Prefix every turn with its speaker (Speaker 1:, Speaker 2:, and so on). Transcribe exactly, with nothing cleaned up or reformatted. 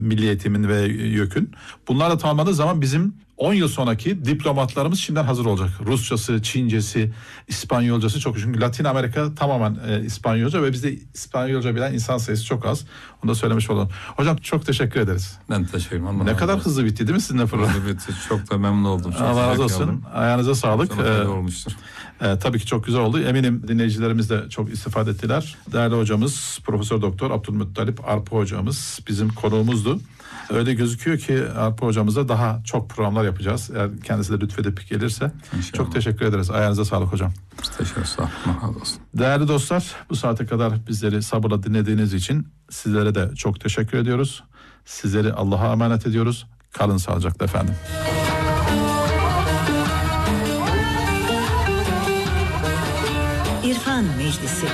Speaker 1: Milli Eğitim'in ve YÖK'ün. Bunlarla tamamladığı zaman bizim on yıl sonraki diplomatlarımız şimdiden hazır olacak. Rusçası, Çincesi, İspanyolcası çok. Çünkü Latin Amerika tamamen e, İspanyolca ve bizde İspanyolca bilen insan sayısı çok az. Onu da söylemiş olalım. Hocam çok teşekkür ederiz.
Speaker 2: Ben teşekkür ederim.
Speaker 1: Ne kadar hızlı bitti değil mi sizinle program?
Speaker 2: Hızlı bitti. Çok da memnun oldum. Çok
Speaker 1: Allah razı olsun.
Speaker 2: aldım.
Speaker 1: Ayağınıza sağlık.
Speaker 2: Sana fayda olmuştur.
Speaker 1: E, tabii ki çok güzel oldu. Eminim dinleyicilerimiz de çok istifade ettiler. Değerli hocamız Profesör Doktor Abdülmuttalip Arpa hocamız bizim konuğumuzdu. Öyle gözüküyor ki Arpa hocamıza daha çok programlar yapacağız. Eğer kendisi de lütfedip gelirse. İnşallah. Çok teşekkür ederiz. Ayağınıza sağlık hocam.
Speaker 2: Teşekkür ederim.
Speaker 1: Değerli dostlar, bu saate kadar bizleri sabırla dinlediğiniz için sizlere de çok teşekkür ediyoruz. Sizleri Allah'a emanet ediyoruz. Kalın sağlıcakla efendim.
Speaker 3: İrfan Meclisi.